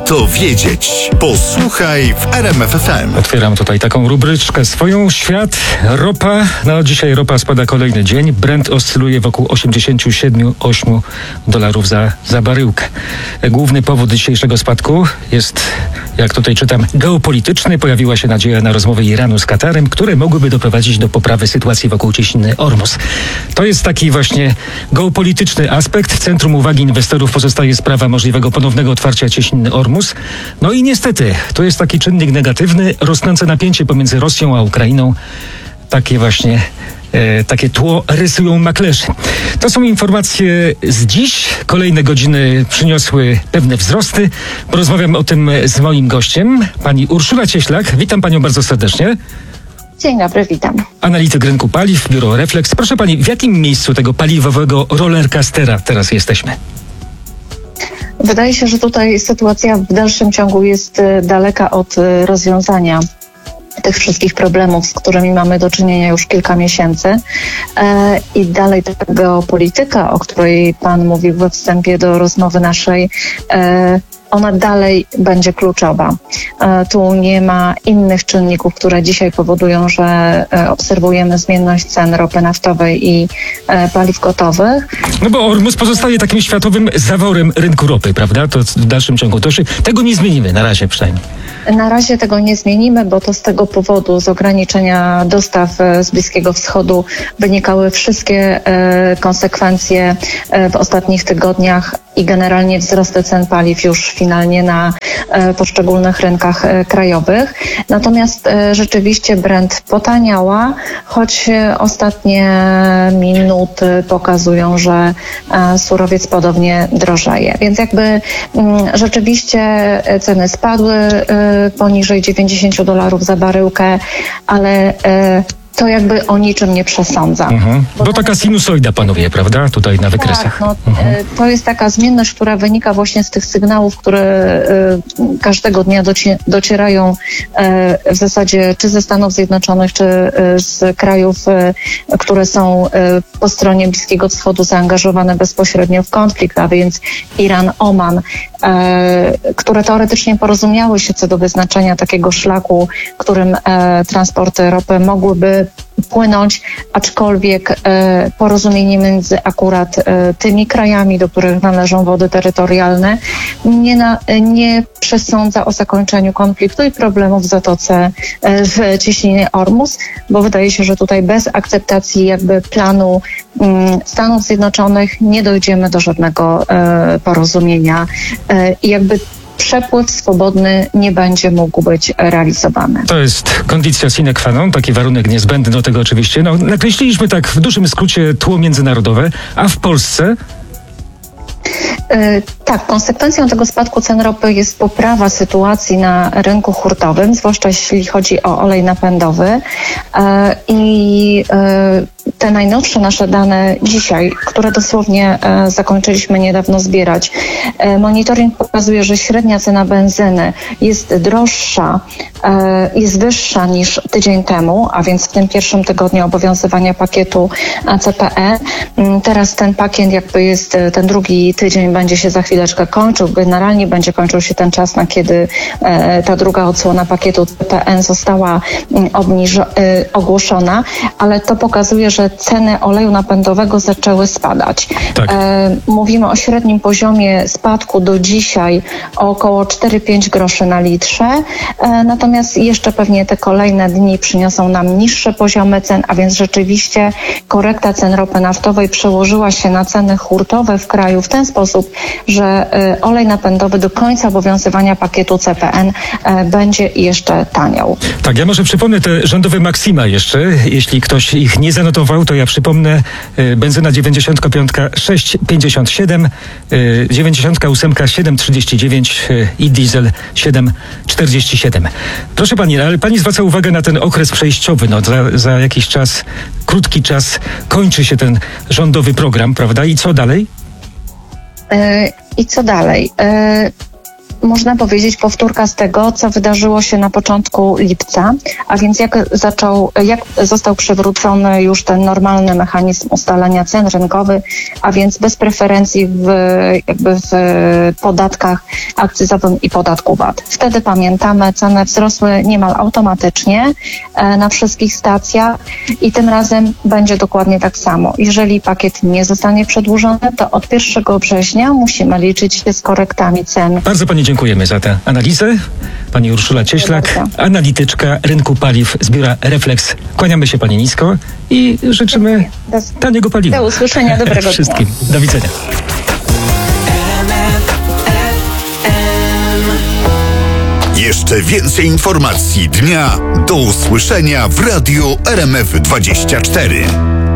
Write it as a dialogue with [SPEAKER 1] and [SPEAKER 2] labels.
[SPEAKER 1] Warto wiedzieć. Posłuchaj w RMF FM.
[SPEAKER 2] Otwieram tutaj taką rubryczkę swoją. Świat, ropa. No dzisiaj ropa spada kolejny dzień. Brent oscyluje wokół $87 za baryłkę. Główny powód dzisiejszego spadku jest, jak tutaj czytam, geopolityczny. Pojawiła się nadzieja na rozmowy Iranu z Katarem, które mogłyby doprowadzić do poprawy sytuacji wokół cieśniny Ormus. To jest taki właśnie geopolityczny aspekt. W centrum uwagi inwestorów pozostaje sprawa możliwego ponownego otwarcia cieśniny Ormus. No i niestety, to jest taki czynnik negatywny, rosnące napięcie pomiędzy Rosją a Ukrainą. Takie tło rysują maklerzy. To są informacje z dziś. Kolejne godziny przyniosły pewne wzrosty. Porozmawiam o tym z moim gościem, pani Urszula Cieślak. Witam panią bardzo serdecznie.
[SPEAKER 3] Dzień dobry, witam.
[SPEAKER 2] Analityk rynku paliw, biuro Reflex. Proszę pani, w jakim miejscu tego paliwowego rollercoastera teraz jesteśmy?
[SPEAKER 3] Wydaje się, że tutaj sytuacja w dalszym ciągu jest daleka od rozwiązania tych wszystkich problemów, z którymi mamy do czynienia już kilka miesięcy. I dalej ta geopolityka, o której pan mówił we wstępie do rozmowy naszej, ona dalej będzie kluczowa. Tu nie ma innych czynników, które dzisiaj powodują, że obserwujemy zmienność cen ropy naftowej i paliw gotowych.
[SPEAKER 2] No bo Ormus pozostaje takim światowym zaworem rynku ropy, prawda? To w dalszym ciągu tego nie zmienimy, na razie przynajmniej.
[SPEAKER 3] Na razie tego nie zmienimy, bo to z tego powodu, z ograniczenia dostaw z Bliskiego Wschodu wynikały wszystkie konsekwencje w ostatnich tygodniach i generalnie wzrosty cen paliw już finalnie na poszczególnych rynkach krajowych. Natomiast rzeczywiście Brent potaniała, choć ostatnie minuty pokazują, że surowiec podobnie drożeje. Więc jakby rzeczywiście ceny spadły poniżej $90 za baryłkę, ale to jakby o niczym nie przesądza.
[SPEAKER 2] Bo taka sinusoida panuje, prawda? Tutaj na wykresach.
[SPEAKER 3] Tak, to jest taka zmienność, która wynika właśnie z tych sygnałów, które każdego dnia docierają w zasadzie czy ze Stanów Zjednoczonych, czy z krajów, które są po stronie Bliskiego Wschodu zaangażowane bezpośrednio w konflikt, a więc Iran, Oman, które teoretycznie porozumiały się co do wyznaczenia takiego szlaku, którym transporty ropy mogłyby płynąć, aczkolwiek porozumienie między akurat tymi krajami, do których należą wody terytorialne, nie przesądza o zakończeniu konfliktu i problemów w zatoce w cieśninie Ormus, bo wydaje się, że tutaj bez akceptacji jakby planu Stanów Zjednoczonych nie dojdziemy do żadnego porozumienia i jakby przepływ swobodny nie będzie mógł być realizowany.
[SPEAKER 2] To jest condicio sine qua non, taki warunek niezbędny do tego oczywiście. No, nakreśliliśmy tak w dużym skrócie tło międzynarodowe, a w Polsce?
[SPEAKER 3] Tak, konsekwencją tego spadku cen ropy jest poprawa sytuacji na rynku hurtowym, zwłaszcza jeśli chodzi o olej napędowy i te najnowsze nasze dane dzisiaj, które dosłownie zakończyliśmy niedawno zbierać. Monitoring pokazuje, że średnia cena benzyny jest droższa, jest wyższa niż tydzień temu, a więc w tym pierwszym tygodniu obowiązywania pakietu CPE. Teraz ten pakiet jakby jest, ten drugi tydzień będzie się za chwileczkę kończył. Generalnie będzie kończył się ten czas, na kiedy ta druga odsłona pakietu CPN została ogłoszona, ale to pokazuje, że ceny oleju napędowego zaczęły spadać.
[SPEAKER 2] Tak.
[SPEAKER 3] Mówimy o średnim poziomie spadku do dzisiaj o około 4-5 groszy na litrze, natomiast jeszcze pewnie te kolejne dni przyniosą nam niższe poziomy cen, a więc rzeczywiście korekta cen ropy naftowej przełożyła się na ceny hurtowe w kraju w ten sposób, że olej napędowy do końca obowiązywania pakietu CPN będzie jeszcze taniał.
[SPEAKER 2] Tak, ja może przypomnę te rządowe maksima jeszcze. Jeśli ktoś ich nie zanotował, to ja przypomnę, benzyna 95 6,57, 98 7,39 i diesel 7,47. Proszę pani, ale pani zwraca uwagę na ten okres przejściowy. No, za jakiś czas, krótki czas kończy się ten rządowy program, prawda? I co dalej?
[SPEAKER 3] I co dalej? można powiedzieć, powtórka z tego, co wydarzyło się na początku lipca, a więc jak został przywrócony już ten normalny mechanizm ustalania cen rynkowy, a więc bez preferencji w podatkach akcyzowym i podatku VAT. Wtedy pamiętamy, ceny wzrosły niemal automatycznie na wszystkich stacjach i tym razem będzie dokładnie tak samo. Jeżeli pakiet nie zostanie przedłużony, to od 1 września musimy liczyć się z korektami cen.
[SPEAKER 2] Bardzo pani dziękujemy za tę analizę. Pani Urszula Cieślak, analityczka rynku paliw z biura Reflex. Kłaniamy się pani nisko i życzymy taniego paliwa.
[SPEAKER 3] Do usłyszenia, dobrego dnia.
[SPEAKER 2] Wszystkim. Do widzenia.
[SPEAKER 1] Jeszcze więcej informacji dnia do usłyszenia w Radiu RMF24.